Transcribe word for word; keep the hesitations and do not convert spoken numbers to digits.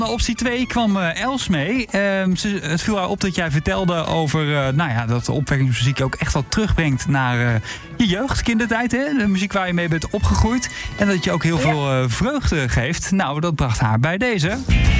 Optie twee kwam uh, Els mee. Uh, ze, het viel haar op dat jij vertelde over uh, nou ja, dat de opwekkingsmuziek ook echt wel terugbrengt naar uh, je jeugd, kindertijd. Hè? De muziek waar je mee bent opgegroeid. En dat je ook heel ja. veel uh, vreugde geeft. Nou, dat bracht haar bij deze.